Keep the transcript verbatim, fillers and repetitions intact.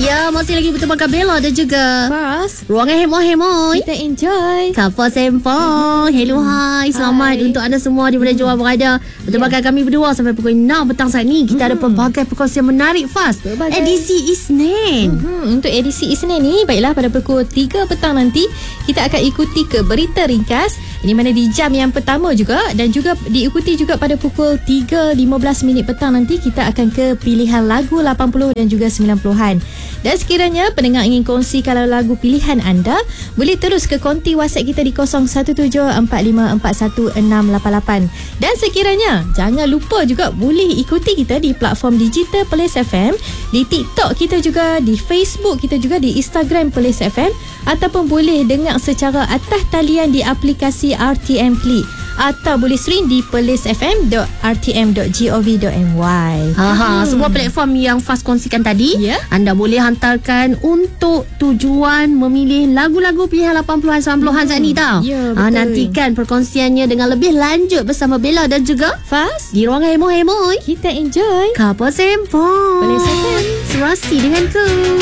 Ya, masih lagi bersama Bella dan juga Fas. Ruangan Hemoy-Hemoy. Kita enjoy. Couple Sempong. Hello, hai. Selamat Hai. untuk anda semua di mana jua berada. Bersama yeah. kami berdua sampai pukul enam petang saat ni. Kita hmm. ada pelbagai perkongsian menarik, Fas. Berbagai. Edisi Isnin. Hmm, untuk edisi Isnin ni, baiklah pada pukul tiga petang nanti, kita akan ikuti ke berita ringkas. Ini mana di jam yang pertama juga, dan juga diikuti juga pada pukul tiga lima belas minit petang nanti, kita akan ke pilihan lagu lapan puluh dan juga sembilan puluhan. Dan sekiranya pendengar ingin kongsi kalau lagu pilihan anda, boleh terus ke konti WhatsApp kita di kosong satu tujuh empat lima empat satu enam lapan lapan. Dan sekiranya jangan lupa juga boleh ikuti kita di platform digital Perlis F M, di TikTok kita juga, di Facebook kita juga, di Instagram Perlis F M, ataupun boleh dengar secara atas talian di aplikasi R T M Klik, atau boleh stream di perlis f m dot r t m dot gov dot m y. Aha, hmm. Semua platform yang Fas kongsikan tadi, yeah. anda boleh hantarkan untuk tujuan memilih lagu-lagu pilihan lapan puluhan sembilan puluhan hmm. saat ni tau. Ya, ha, nantikan perkongsiannya dengan lebih lanjut bersama Bella dan juga Fas di Ruangan Hemoy-Hemoy. Kita enjoy Couple Sempong. Perlis F M. Serasi denganku.